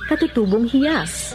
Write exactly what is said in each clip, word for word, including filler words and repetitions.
Katutubong Hiyas.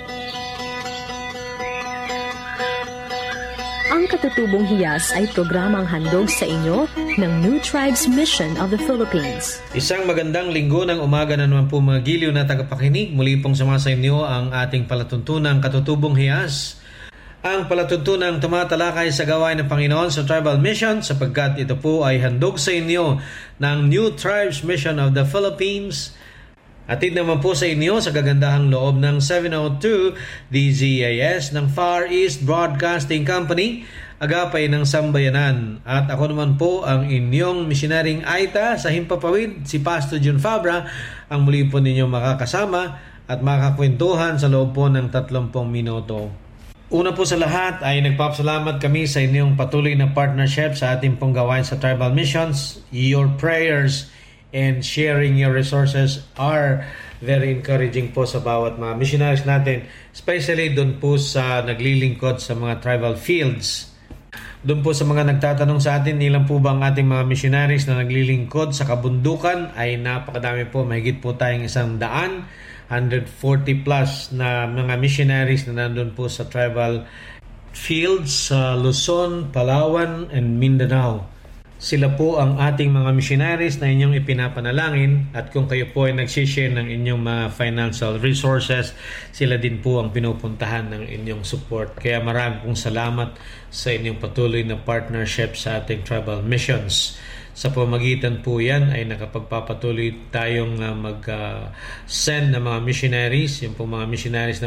Ang Katutubong Hiyas ay programang handog sa inyo ng New Tribes Mission of the Philippines. Isang magandang linggo ng umaga na naman po mga giliw na tagapakinig. Muli pong sumasa inyo ang ating palatuntunang Katutubong Hiyas. Ang palatuntunang tumatalakay sa gawain ng Panginoon sa Tribal Mission sapagkat ito po ay handog sa inyo ng New Tribes Mission of the Philippines. Atid naman po sa inyo sa kagandahang loob ng seven oh two D Z A S ng Far East Broadcasting Company, agapay ng Sambayanan. At ako naman po ang inyong missionaryong Aita sa Himpapawid, si Pastor Jun Fabra, ang muli po ninyo makakasama at makakwentuhan sa loob po ng tatlumpung minuto. Una po sa lahat ay nagpapasalamat kami sa inyong patuloy na partnership sa ating pong gawain sa Tribal Missions. Your prayers and sharing your resources are very encouraging po sa bawat mga missionaries natin, especially doon po sa naglilingkod sa mga tribal fields. Doon po sa mga nagtatanong sa atin, ilan po ba ang ating mga missionaries na naglilingkod sa kabundukan, ay napakadami po, mahigit po tayong isang daan, one hundred forty plus na mga missionaries na nandun po sa tribal fields sa Luzon, Palawan, and Mindanao. Sila po ang ating mga missionaries na inyong ipinapanalangin, at kung kayo po ay nagsishare ng inyong mga financial resources, sila din po ang pinupuntahan ng inyong support. Kaya marami pong salamat sa inyong patuloy na partnership sa ating tribal missions. Sa pamagitan po yan ay nakapagpapatuloy tayong uh, mag-send uh, ng mga missionaries, yung po mga missionaries na